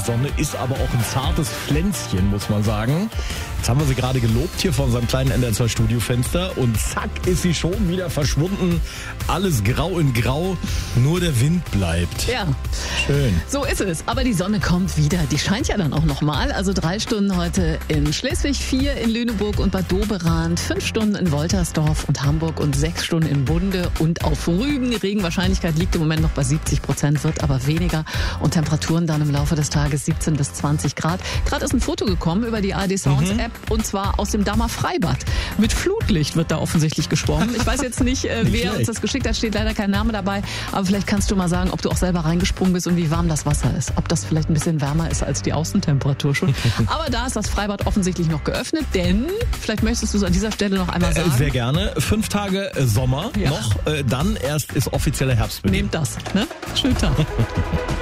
Sonne ist aber auch ein zartes Pflänzchen, muss man sagen. Jetzt haben wir sie gerade gelobt hier vor unserem kleinen NDR2-Studiofenster und zack ist sie schon wieder verschwunden. Alles grau in grau, nur der Wind bleibt. Ja. Schön. So ist es. Aber die Sonne kommt wieder. Die scheint ja dann auch nochmal. Also 3 Stunden heute in Schleswig, 4 in Lüneburg und Bad Doberan, 5 Stunden in Woltersdorf und Hamburg und 6 Stunden in Bunde und auf Rügen. Regenwahrscheinlichkeit liegt im Moment noch bei 70%, wird aber weniger. Und Temperaturen dann im Laufe des Tages 17 bis 20 Grad. Gerade ist ein Foto gekommen über die ARD Sounds App und zwar aus dem Dammer Freibad. Mit Flutlicht wird da offensichtlich geschwommen. Ich weiß jetzt nicht, wer uns das geschickt hat, steht leider kein Name dabei. Aber vielleicht kannst du mal sagen, ob du auch selber reingesprungen bist und wie warm das Wasser ist. Ob das vielleicht ein bisschen wärmer ist als die Außentemperatur schon. Aber da ist das Freibad offensichtlich noch geöffnet, denn vielleicht möchtest du es an dieser Stelle noch einmal sagen. Sehr gerne. 5 Tage Sommer noch, dann erst ist offizieller Herbstbeginn. Nehmt das, ne? Schönen Tag.